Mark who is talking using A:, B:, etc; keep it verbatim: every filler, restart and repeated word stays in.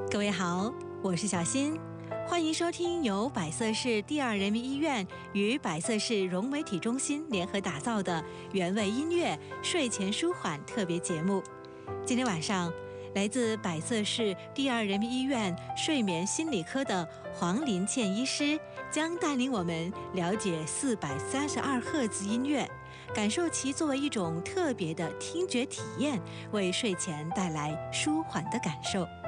A: 各位好，我是小新，欢迎收听由百色市第二人民医院与百色市融媒体中心联合打造的原味音乐睡前舒缓特别节目。今天晚上，来自百色市第二人民医院睡眠心理科的黄林倩医师将带领我们了解四百三十二赫兹音乐，感受其作为一种特别的听觉体验，为睡前带来舒缓的感受。